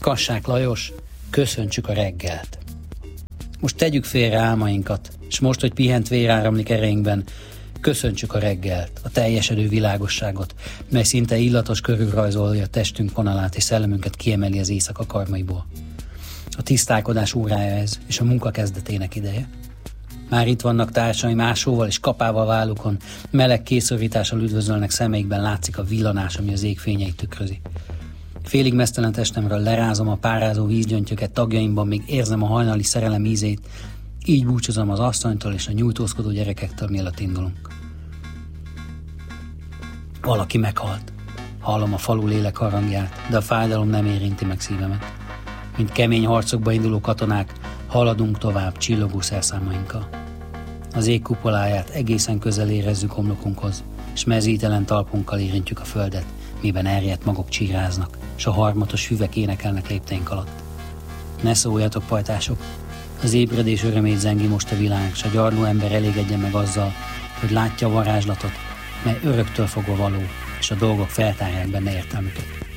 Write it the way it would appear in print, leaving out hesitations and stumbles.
Kassák Lajos, köszöntsük a reggelt. Most tegyük félre álmainkat, és most, hogy pihent vér áramlik ereinkben, köszöntsük a reggelt, a teljesedő világosságot, mely szinte illatos körülrajzolja testünk vonalát és szellemünket kiemeli az éjszaka karmaiból. A tisztálkodás órája ez, és a munka kezdetének ideje. Már itt vannak társaim ásóval és kapával vállukon, meleg készorítással üdvözölnek, szemeikben látszik a villanás, ami az ég fényeit tükrözi. Félig meztelen testemről lerázom a párázó vízgyöngyöket, tagjaimban még érzem a hajnali szerelem ízét, így búcsúzom az asszonytól és a nyújtózkodó gyerekektől, mielőtt indulunk. Valaki meghalt. Hallom a falu lélek harangját, de a fájdalom nem érinti meg szívemet. Mint kemény harcokba induló katonák, haladunk tovább csillogó szerszámainkkal. Az ég kupoláját egészen közel érezzük homlokunkhoz, és mezítelen talpunkkal érintjük a földet, miben erjedt magok csíráznak, s a harmatos füvek énekelnek lépteink alatt. Ne szóljatok, pajtások! Az ébredés örömét zengi most a világ, s a gyarló ember elégedjen meg azzal, hogy látja a varázslatot, mely öröktől fogva való, és a dolgok feltárják benne értelmüket.